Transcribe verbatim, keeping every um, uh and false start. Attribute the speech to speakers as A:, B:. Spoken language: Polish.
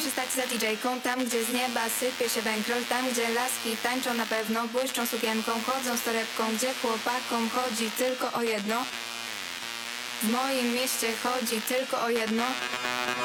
A: muszę stać za didżejką. Tam, gdzie z nieba sypie się bankroll. Tam, gdzie laski tańczą na pewno, błyszczą sukienką, chodzą z torebką. Gdzie chłopakom chodzi tylko o jedno. W moim mieście chodzi tylko o jedno.